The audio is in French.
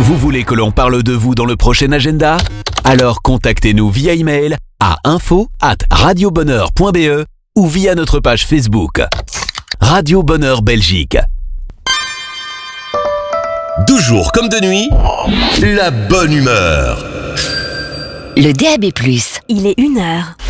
Vous voulez que l'on parle de vous dans le prochain agenda? Alors contactez-nous via email à info@radiobonheur.be ou via notre page Facebook. Radio Bonheur Belgique. 12 jours comme de nuit, la bonne humeur. Le DAB+. Il est 1h.